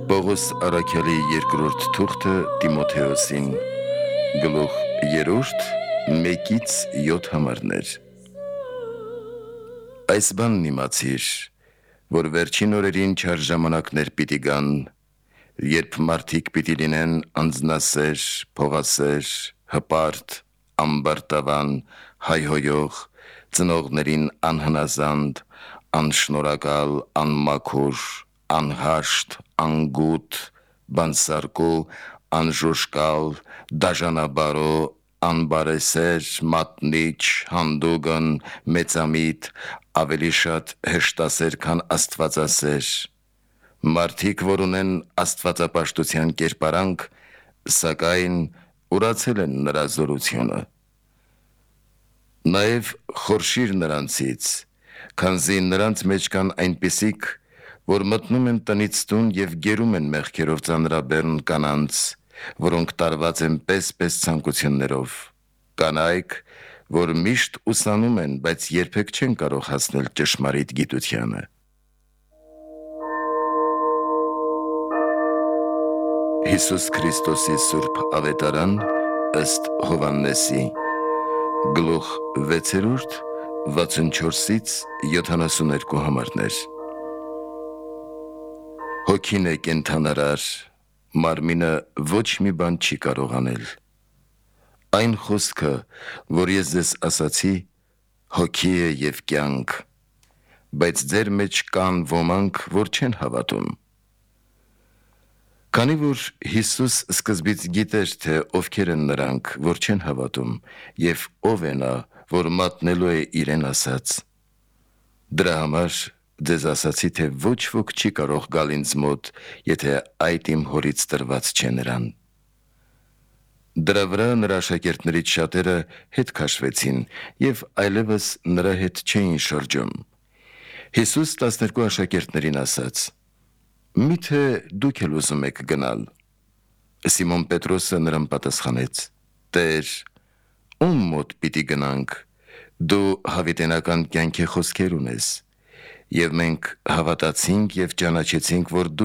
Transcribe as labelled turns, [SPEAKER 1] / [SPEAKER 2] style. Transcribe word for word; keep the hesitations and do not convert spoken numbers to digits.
[SPEAKER 1] Պողոս Արաքյալի երկրորդ թուղթը Տիմոթեոսին, գլուխ երրորդ, մեկից յոթ համարներ։ Այս բանն իմացիր, որ վերջին օրերին չար ժամանակներ պիտի գան, երբ մարդիկ պիտի լինեն անձնասեր, փողասեր, հպարտ, ամբարտավան, հայհոյող, ծնողներին անհնազանդ, անշնորհակալ, անմաքուր, անհաշտ, անգութ, բանսարկու, անժուժկալ, դաժանաբարո, անբարեսեր, մատնիչ, հանդուգն, մեծամիտ, ավելի շատ հեշտասեր, քան աստվածասեր, մարդիկ, որ ունեն աստվածապաշտության կերպարանք, սակայն ուրացել են նրա զորությունը։ Նաև խորշիր նրանցից, քանզի նրանց մեջ կան այնպիսիք, որ մտնում են տնից տուն և գերում են մեղքերով ծանրաբեռն կանանց, որոնք տարված են պես-պես ցանկություններով, կանայք, որ միշտ ուսանում են, բայց երբեք չեն կարող հասնել ճշմարիտ գիտությանը։ Հիսուս Քրիստոսի սուրբ ավետարան ըստ Հովհաննեսի, գլուխ վեցերորդ, վաթսունչորսից յոթանասուներկու համարներ։ Հոգին է կենդանարար, մարմինը ոչ մի բան չի կարող անել։ Այն խոսքը, որ ես ձեզ ասացի, հոգի է և կյանք, բայց ձեր մեջ կան ոմանք, որ չեն հավատում։ Քանի որ Հիսուս սկզբից գիտեր, թե ովքեր են նրանք, որ չեն հավատում, և ով է նա, որ մատնելու է իրեն ասած, դրա համար ձեզ ասացի, թե ոչ ոք չի կարող գալ ինձ մոտ, եթե այդ իմ հորից տրված չէ նրան։ Դրա վրա նրա աշակերտներից շատերը հետ քաշվեցին և այլևս նրա հետ չէին շրջում։ Հիսուս տասներկու աշակերտներին ասաց. «Միթե դուք էլ ուզում եք գնալ»։ Սիմոն Պետրոսը նրան պատասխանեց. «Տեր, ում մոտ պիտի գնանք, դու հավիտենական կյանքի խոսքեր ունես, և մենք հավատացինք և ճանաչեցինք, որ դու